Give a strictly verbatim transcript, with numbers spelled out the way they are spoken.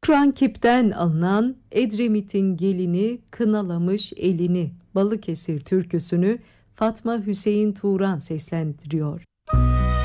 Kip'ten alınan Edremit'in gelini kınalamış elini Balıkesir türküsünü Fatma Hüseyin Turan seslendiriyor.